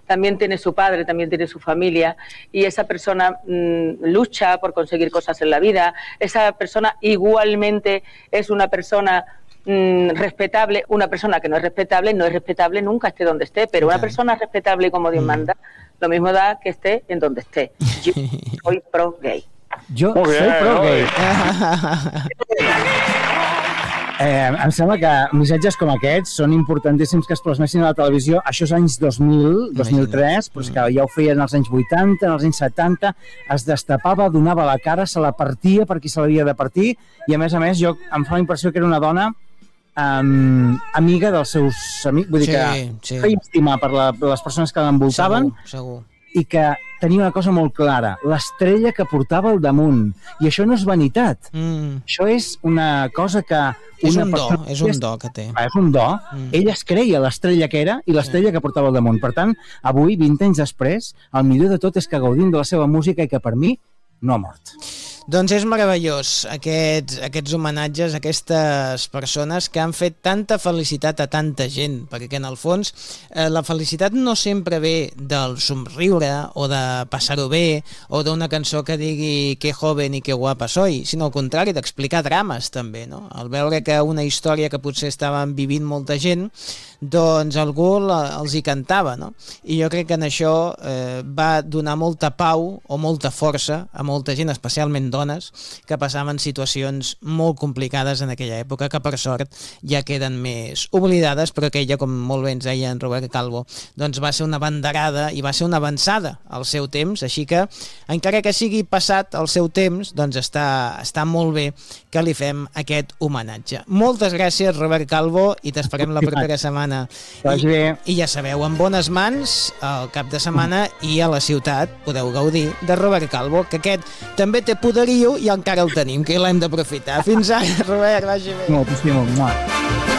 también tiene su padre, también tiene su familia, y esa persona lucha por conseguir cosas en la vida. Esa persona igualmente es una persona respetable. Una persona que no es respetable nunca, esté donde esté, pero una persona respetable como Dios manda, lo mismo da que esté en donde esté. Yo soy pro gay. Jo soy pro gay. Em sembla que missatges com aquests són importantíssims que es plasmessin a la televisió. Això és anys 2000, 2003, però és que ja ho feien als anys 80, als anys 70, es destapava, donava la cara, se la partia per qui se l'havia de partir, i a més, em fa la impressió que era una dona amiga dels seus amics, vull dir que feia estimar per les persones que l'envoltaven, segur. I que tenia una cosa molt clara, l'estrella que portava al damunt. I això no és vanitat. Això és una cosa que... És un do que té. És un do. Ell es creia l'estrella que era i l'estrella que portava al damunt. Per tant, avui, 20 anys després, el millor de tot és que gaudim de la seva música i que per mi no ha mort. Doncs és meravellós aquests homenatges a aquestes persones que han fet tanta felicitat a tanta gent, perquè en el fons la felicitat no sempre ve del somriure o de passar-ho bé o d'una cançó que digui que joven i que guapa soy, sinó al contrari, d'explicar drames també, no? Al veure que una història que potser estaven vivint molta gent, doncs algú els hi cantava, no? I jo crec que en això va donar molta pau o molta força a molta gent, especialment dones, que passaven situacions molt complicades en aquella època, que per sort ja queden més oblidades, però aquella, com molt bé ens deia en Robert Calvo, doncs va ser una banderada i va ser una avançada al seu temps, així que encara que sigui passat el seu temps, doncs està molt bé que li fem aquest homenatge. Moltes gràcies, Robert Calvo, i t'esperem la propera setmana. I ja sabeu, en bones mans el cap de setmana i a la ciutat podeu gaudir de Robert Calvo, que aquest també té poderio i encara el tenim, que l'hem d'aprofitar. Fins ara, Robert, vagi bé. Moltíssim.